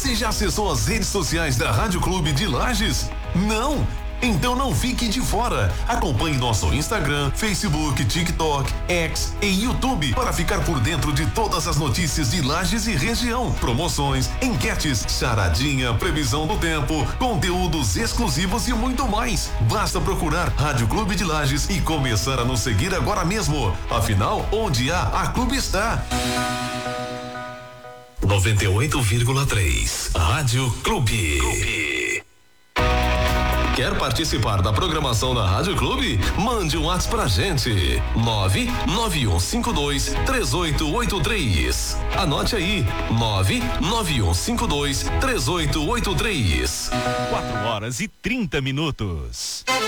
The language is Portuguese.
Você já acessou as redes sociais da Rádio Clube de Lages? Não? Então não fique de fora. Acompanhe nosso Instagram, Facebook, TikTok, X e YouTube para ficar por dentro de todas as notícias de Lages e região, promoções, enquetes, charadinha, previsão do tempo, conteúdos exclusivos e muito mais. Basta procurar Rádio Clube de Lages e começar a nos seguir agora mesmo. Afinal, onde há, a Clube está. 98,3 Rádio Clube. Quer participar da programação da Rádio Clube? Mande um WhatsApp pra gente. 991523883. Anote aí. 991523883. 4 horas e 30 minutos.